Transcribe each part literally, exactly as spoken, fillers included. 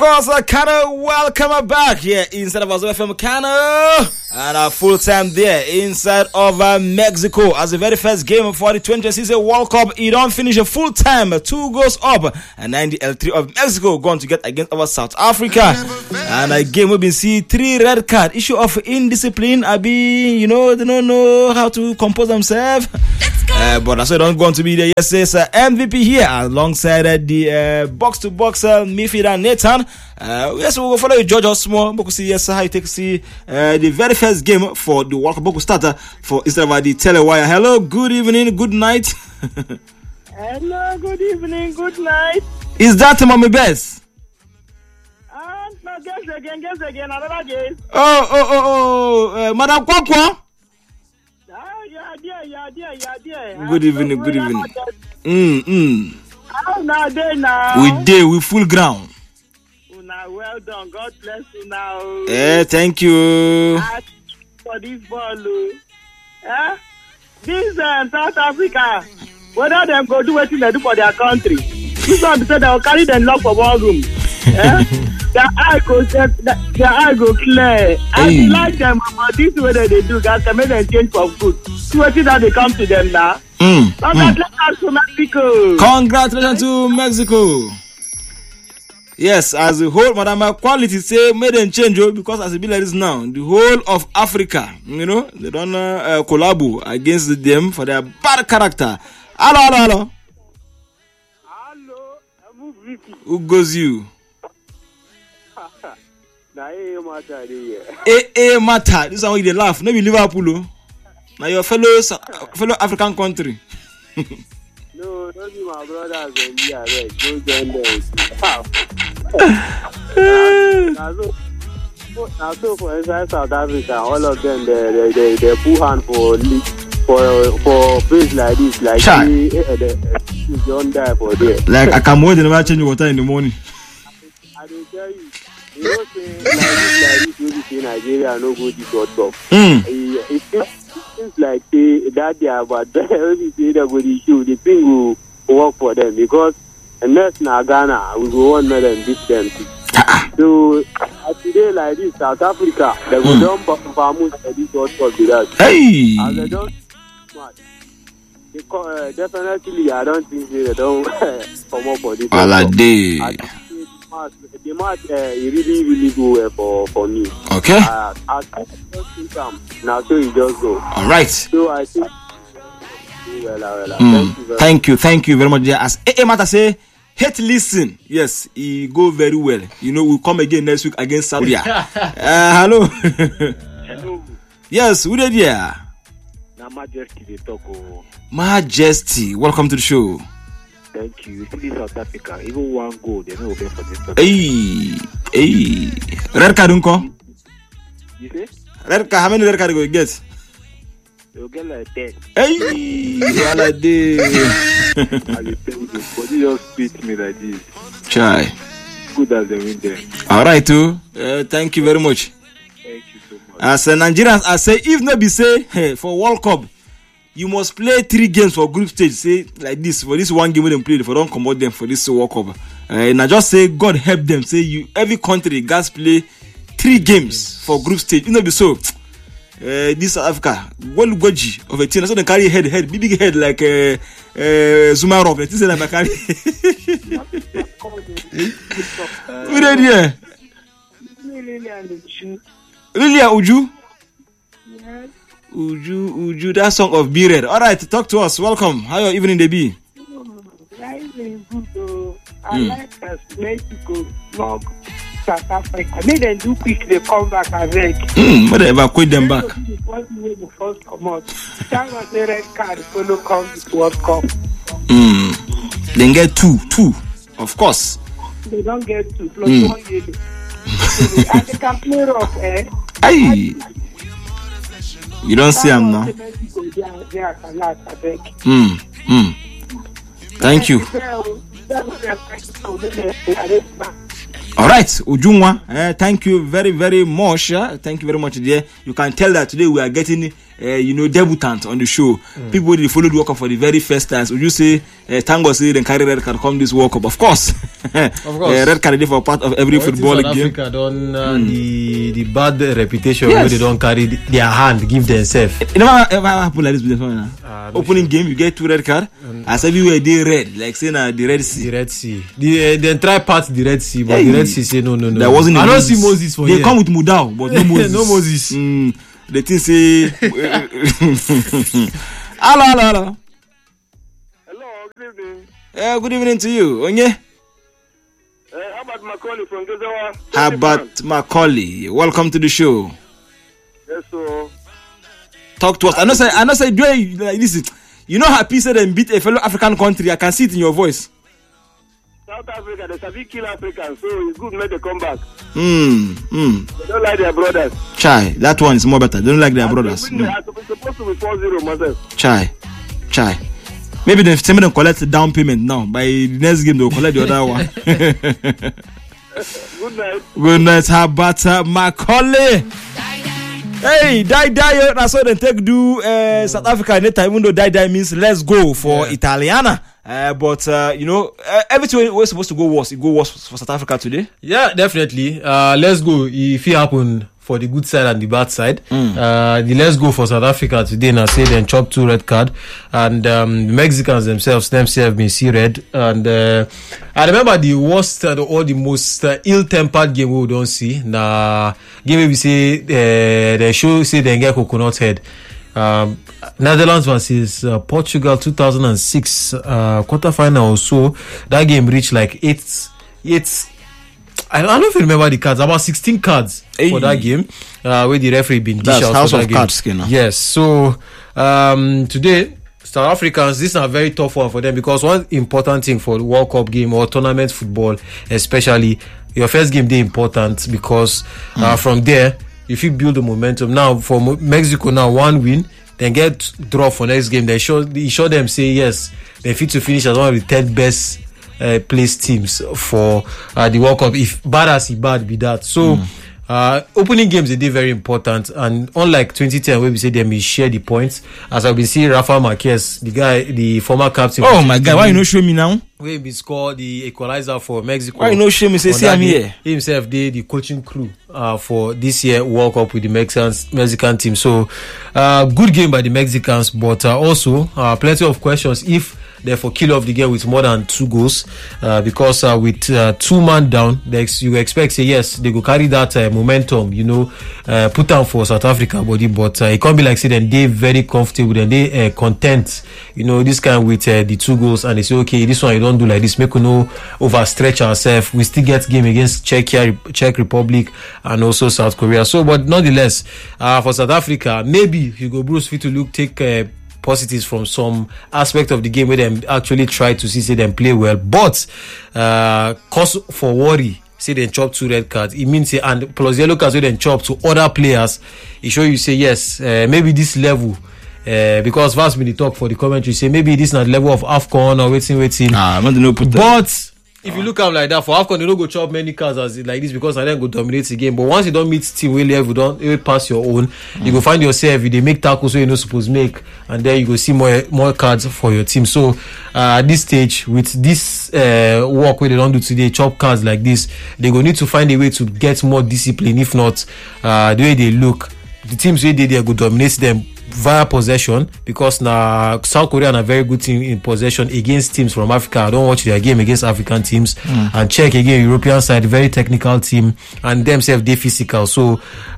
course, uh, Kano, welcome back here inside of Azul F M Kano. And a full time there inside of uh, Mexico as the very first game for the twenty twenty-six World Cup. It don't finish a full time, two goals up, and ninety L three of Mexico going to get against our South Africa. And a game we've been see three red card issue of indiscipline. I be, you know, they don't know how to compose themselves. Uh, but that's why don't going to be there. Yes, it's uh, M V P here alongside uh, the uh, box to box uh, midfielder Nathan. Uh, yes, we'll follow George Osmo. We'll see yes how you take see uh, the very first game for the World Cup. We'll start uh, for instead of the telewire. Hello, good evening, good night. Hello, good evening, good night. Is that Mommy Bess? Ah, uh, no, guess again, guess again, another game. Oh, oh, oh, oh, uh, Madam Kwakwa. Yeah, yeah, yeah, yeah, yeah, yeah. Good evening, good evening. Mm, mm. How now they now? We day, we full ground. Now, well done. God bless you now. Eh, thank you. For this ball, eh? This uh, South Africa, whether them go do what they do for their country, this one said they'll carry them lock for one room. Eh? Their eye go, their, their eye go clear. I hey. like them, but this way that they do, guys, can make them change for good. See what is that they come to them now. Mm. Congratulations mm. to Mexico. Congratulations to Mexico. Yes, as a whole, Madam Quality say made them change because as it be like this now, the whole of Africa, you know, they don't uh, collabo against them for their bad character. Hello, hello, hello. Hello, who goes you? Now, eh, matter, eh, eh, matter. This is how they laugh. Maybe Liverpool. Now your fellow fellow African country. No, don't be my brothers and me. I beg, don't join them. Now, so for inside South Africa, all of them they they they, they put hand for for for place like this, like they, they, they, they don't die for there. Like I can wait and never change water in the morning. I will tell you. You know, say like this, like this, you say Nigeria no go this World Cup. Mm. It seems like say that they are, but when say they go the show, the thing will work for them because unless na Ghana, we go one and beat them. So as today like this, South Africa, they go down Bahamas for this World Cup with us. Hey. As they don't smart. Because uh, definitely, I don't think they don't come up for this. Well, day. The match uh, really, really go well for, for me. Okay. Uh, I just think um, now, so you just go. All right. So I think. Well, well, mm. Thank you, thank you, thank you very much. As A Mata say, hate listen. Yes, he go very well. You know, we'll come again next week against Saudi. uh, hello. Hello. Yes, who did yeah? Now, Majesty, they talk. Oh. Majesty, welcome to the show. Thank you. You see this South Africa, even one goal, they know open for this. Hey, hey. Red card, unko? You say? Red card, how many red card you get? You'll get like ten. Hey, what I did. I will tell you, but you just beat me like this. Try. Good as they win there. All right, too. Uh, thank you very much. Thank you so much. As a Nigerians, I say, if not be say, hey, for World Cup, you must play three games for group stage. Say like this for this one game we them play. If I don't come out them for this World Cup, uh, and I just say God help them. Say you every country guys play three games for group stage. You know be so. Uh, this South Africa, well goji of a team. So they carry head, head, big, big head like uh, uh, Zuma Rob. This is like carry. Who did here? Lilia Uju. Yes. Uju, Uju, that song of Be Red. All right, talk to us. Welcome. How your evening they be? Oh, that is good. Oh. I mm. like us Mexico, North South Africa. Make them do quick. They come back and beg. Hmm. But they evacuate them back. The first way the first come out. Thank God the red card follow come to World Cup. Hmm. Then get two, two, of course. They don't get two plus mm. one yellow. And they can play rough, eh? Aye. You don't see him now. Hmm. Hmm. Thank you. All right, Ujungwa, uh, thank you very, very much. Uh, thank you very much, dear. You can tell that today we are getting, uh, you know, debutant on the show. Mm. People they followed World Cup for the very first time. Would you say, uh, Tango say, then carry red card come this World Cup? Of course. Of course. uh, red card is for part of every well, football South game. Africa don't uh, mm. the the bad reputation yes. where they don't carry the, their hand, give themselves. It never ever happened like this before. Now. Uh, Opening sure. game, you get two red card. Um, As everywhere they red, like saying uh, the Red Sea. The Red Sea. The uh, they try part the Red Sea, but hey. the Red Sea say no, no, no. There wasn't. I don't see Moses for They here. come with Mudau, but no Moses. no Moses. Mm, the thing say. Hello, hello, hello. Hello, good evening. Uh, good evening to you. Onye? Uh, how about Macaulay from Gezawa? How about Macaulay? Welcome to the show. Yes, so. Talk to us. I know say I know say do it like this. You know how peace and beat a fellow African country. I can see it in your voice. South Africa, they sabi kill Africans, so it's good make they come back. Hmm. Hmm. They don't like their brothers. Chai, that one is more better. They don't like their brothers. They are supposed to be four zero myself. Chai, chai. Maybe they some of them collect the down payment now. By the next game, they'll collect the other one. Good night. Good night. How about uh, Macaulay? Hey, die die. That's what they take do uh, South Africa. Later, even though die die means let's go for yeah. Italiana. Uh, but uh, you know, uh, everything we're supposed to go worse. It go worse for South Africa today. Yeah, definitely. Uh, let's go. If it happen for the good side and the bad side, mm. uh, the let's go for South Africa today. Now say then chop two red card, and um, the Mexicans themselves themselves been see red. And uh, I remember the worst uh, or the most uh, ill-tempered game we don't see. Nah, game we say uh, they show say they get coconut head. Um, Netherlands versus uh, Portugal two thousand six uh, quarterfinal or so. That game reached like eight, eight. I don't know if you remember the cards. About sixteen cards hey. for that game. Uh, where the referee been dish out House for that of game. Cards, Skinner. Yes. So um, today, South Africans, this is a very tough one for them because one important thing for the World Cup game or tournament football, especially your first game, they important because mm. uh, from there. If you build the momentum now for Mexico, now one win, then get draw for next game. They show, they show them say yes, they fit to finish as one of the ten best uh, placed teams for uh, the World Cup. If bad as it bad be that, so. Mm. Uh, opening games they did very important, and unlike twenty ten where we say them we share the points, as I've been seeing Rafa Marquez, the guy, the former captain. Oh my God, why you no show me now? Where he scored the equalizer for Mexico. Why you no show me? Say, see I'm here. He himself did the coaching crew uh, for this year World Cup with the Mexicans, Mexican team. So, uh, good game by the Mexicans, but uh, also uh, plenty of questions if. Therefore, kill off the game with more than two goals uh, because uh, with uh, two man down, ex- you expect say yes they go carry that uh, momentum, you know, uh, put down for South Africa body, but uh, it can't be like say then they very comfortable, then they uh, content, you know, this kind with uh, the two goals, and they say okay, this one you don't do like this, make we no overstretch ourselves. We still get game against Czechia, Czech Republic, and also South Korea. So, but nonetheless, uh, for South Africa, maybe Hugo Bruce fit to look take. Uh, positives from some aspect of the game where them actually try to see say them play well, but uh cause for worry say they chop two red cards. It means say, and plus yellow cards where they chop to other players. It show you say yes, uh, maybe this level. Uh, because vast been the talk for the commentary say maybe this not level of AFCON or waiting waiting. Ah, I'm not no put but if oh. you look at like that for AFCON, they don't go chop many cards as like this because I then go dominate the game. But once you don't meet team where level, don't you pass your own, mm. you go find yourself. They make tackles where you're not supposed to make, and then you go see more more cards for your team. So uh, at this stage, with this uh, work where they don't do today, chop cards like this, they go need to find a way to get more discipline. If not, uh, the way they look, the teams where they they go dominate them via possession, because now South Korea are a very good team in possession against teams from Africa. I don't watch their game against African teams. Mm. And check again European side, very technical team, and themselves they physical. So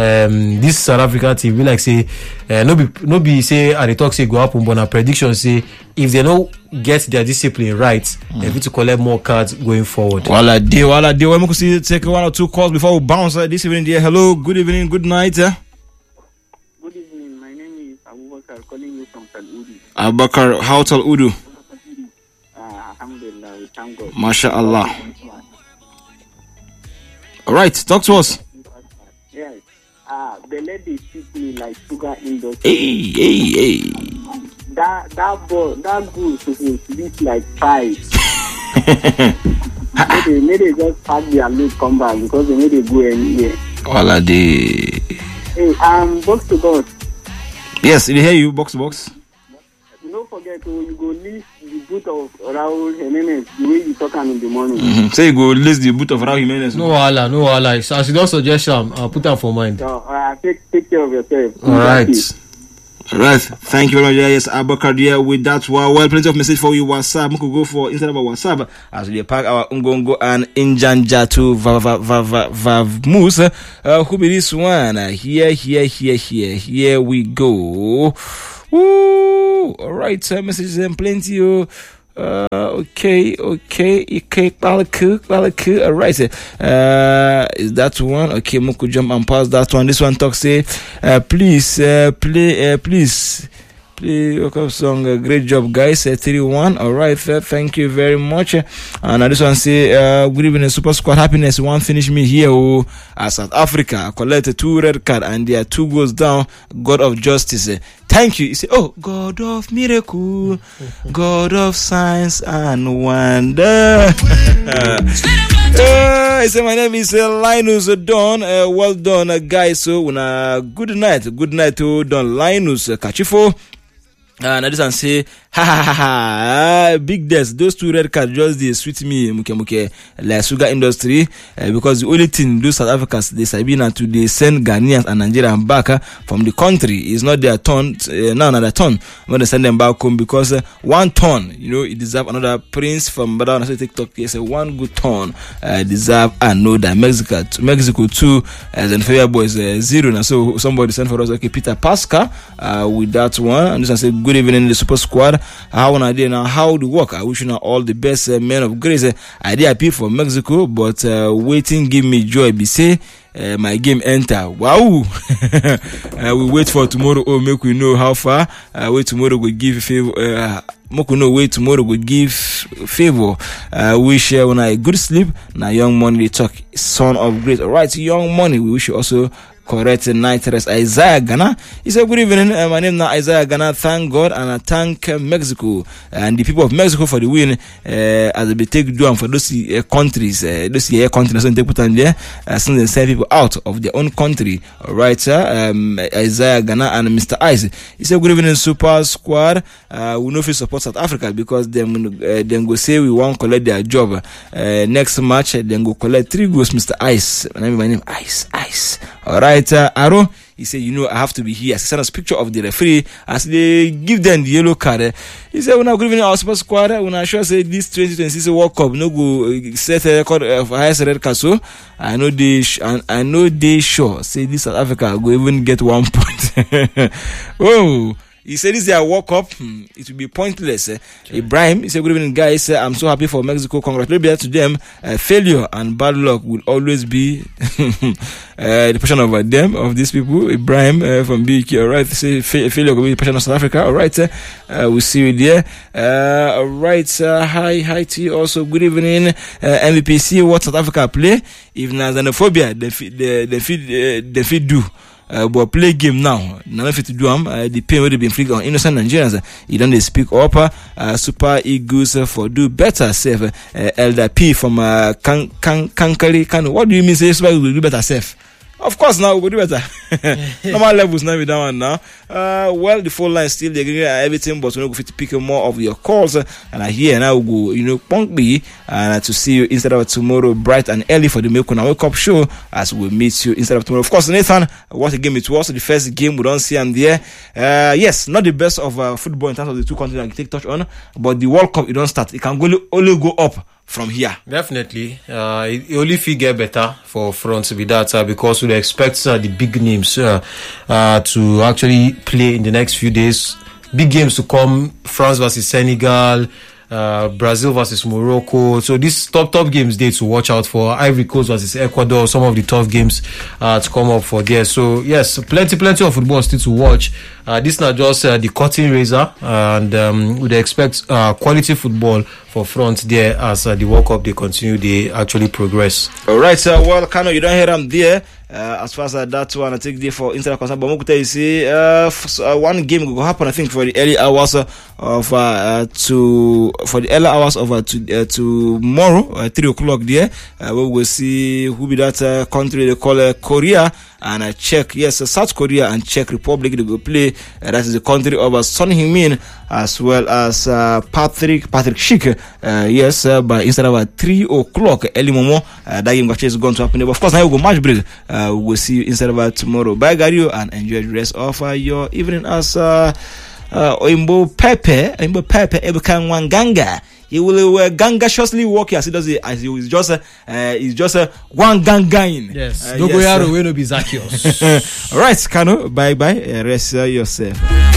um, this South Africa team, we like say uh, no be no be say at the talk say go happen, but our prediction say if they don't get their discipline right, mm. they need to collect more cards going forward. Well, I do, well, I do. We could take one or two calls before we bounce uh, this evening. Dear, hello, good evening, good night. Uh. Calling you from Tal Udu. Abakar, how Tal Udu? Uh, Alhamdulillah, we thank God. MashaAllah. Alright, talk to us. Yes. Ah, uh, the lady treat me like sugar industry. Hey, hey, hey. That that ball, that goal supposed to be like five. say maybe they just pack their loot, come back because they made it go anywhere. All are they? Hey, um, box to box. Yes, we hear you, box to box. Don't forget to you go list the boot of Raul Jimenez the way you talk am in the morning. Mm-hmm. Say you go list the boot of Raul Jimenez. No wahala, no wahala. As you don't suggest am, I'll put that for mind. So, uh, take take care of yourself. All right. All right. Thank you very much. Yes, Abakar here with that one. Well, plenty of message for you. WhatsApp. We could go for instead of a WhatsApp as we pack our Ungongo and Injanja to Vav Vav Vav Moose. Uh, who be this one? Uh, here, here, here, here. Here we go. Woo! All right, uh, messages and plenty. Oh, uh, okay, okay, okay. Balaku, Balaku. All right, uh, is that one? Okay, Moku jump and pass that one. This one talks say, uh, please, uh, play, uh, please. Play okay, song. Uh, great job, guys. Uh, three one. All right. Uh, thank you very much. Uh, and uh, this one say, uh, good evening, Super Squad. Happiness. One finish me here. Oh, uh, South Africa. I collect two red card and there are two goes down. God of justice. Uh, thank you. You say, oh, God of miracle, God of signs and wonder. uh, I say my name is uh, Linus Don. Uh, well done, uh, guys. So, uh, good night. Good night to Don Linus uh, Kachifo. And I just say, ha ha ha ha, big deaths. Those two red cards just they sweet me, muke muke, like sugar industry, uh, because the only thing those South Africans they Sabina to they send Ghanaians and Nigerians back uh, from the country is not their turn, uh, now another turn when they send them back home because uh, one turn, you know, it deserve another prince from Badao. I say TikTok, yes, uh, one good turn, uh, deserve another. Mexico, Mexico two, as in Fair Boys uh, zero. And so somebody sent for us, okay, Peter Pascal, uh, with that one, and just I say. Good evening, the Super Squad. How on idea now? How to work? I wish you all the best, uh, men of grace. Uh, I did appeal for Mexico, but uh, waiting give me joy. Be say uh, my game enter. Wow! uh, we wait for tomorrow. Oh, make we know how far. Uh, wait tomorrow we give favor. Uh, make we know wait tomorrow we give favor. Uh, wish uh, when I good sleep. Now young money they talk. Son of grace. All right, young money. We wish you also. Correct night rest. Isaiah Ghana. He said, good evening. Uh, my name now Isaiah Ghana. Thank God and I thank uh, Mexico and the people of Mexico for the win. Uh, as they take do and for those uh, countries, uh, those uh, countries, so they put on there, uh, so they send people out of their own country. All right, sir. Um, Isaiah Ghana and Mister Isaac. He said, good evening, Super Squad. Uh, we know if we support South Africa because them uh, then go say we won't collect their job. Uh, next match, uh, then go collect three goals, Mister Ice. My name, my name, Ice, Ice. All right. Uh, Aro, he said, you know, I have to be here. I sent us picture of the referee as they give them the yellow card. He said, when I go in our Super Squad, when I sure say this twenty twenty-six World Cup, no go set a record of highest red card. So I know they, sh- I know they sure say this South Africa go even get one point. Oh. He said this is a World Cup. Hmm, it will be pointless. Eh? Sure. Ibrahim, he said, good evening, guys. Uh, I'm so happy for Mexico. Congratulations to them. Uh, failure and bad luck will always be uh, the passion of uh, them, of these people. Ibrahim uh, from B K. All right. Say fa- failure will be the passion of South Africa. All right. Uh, we'll see you there. Uh, all right. Uh, hi, hi to you also. Good evening. Uh, M V P C, what South Africa play? If there's xenophobia, they fit, they, they fit, uh, they fit do. Uh, but play game now. Now if to do them, uh, the pain will be inflicted on innocent Nigerians. Uh, you don't they speak up. Uh, Super Eagles uh, for do better. Self. Uh, Elder P from uh, Kan Kan Kankari. Kan. What do you mean? Say Super Eagles will do better. Self. Of course, now we'll do better. Normal levels now with that one now. Uh, well, the phone line still they agree everything, but we're not going to pick more of your calls. Uh, and I hear now we'll go, you know, punk me and uh, to see you instead of tomorrow, bright and early for the Milk and Wake Up Show as we meet you instead of tomorrow. Of course, Nathan, what a game it was. The first game we don't see him there. Uh, yes, not the best of uh, football in terms of the two countries I can take touch on, but the World Cup it don't start. It can go, only go up from here. Definitely. Uh, it, it only feel get better for France to be that uh, because we expect uh, the big names uh, uh, to actually play in the next few days. Big games to come, France versus Senegal, uh, Brazil versus Morocco. So these top, top games there to watch out for. Ivory Coast versus Ecuador, some of the tough games uh, to come up for there. So yes, plenty, plenty of football still to watch. Uh, this is not just uh, the cutting razor, and um, we expect uh, quality football for France there as uh, the World Cup they continue, they actually progress. All right, sir. Well, Kano, you don't hear them there. Uh, as far as uh, that one, I take there for inside concern. But Mokuta, you see, uh, f- uh, one game will happen. I think for the early hours uh, of uh, uh, to for the early hours of uh, to uh, tomorrow, uh, three o'clock there. Uh, we will see who be that uh, country they call uh, Korea. And uh, Czech, yes, uh, South Korea and Czech Republic, they will play. Uh, that is the country of uh, Son Heung-min, as well as uh, Patrick Patrick Schick. Uh, yes, uh, but instead of uh, three o'clock early momo, uh, that game is going to happen. But of course, now we go match break. Uh, we will see you instead of uh, tomorrow. Bye, Gario, and enjoy the rest of uh, your evening as uh, uh, Oimbo Pepe, Oimbo Pepe, Ebukan Wanganga. He will uh, gangaciously walk as he does it, as he is just uh, uh, he's just uh, one gangain. Yes, uh, Dogoyaro yes, uh, will not be Zacchaeus. all right, Kano, bye bye. Uh, rest uh, yourself.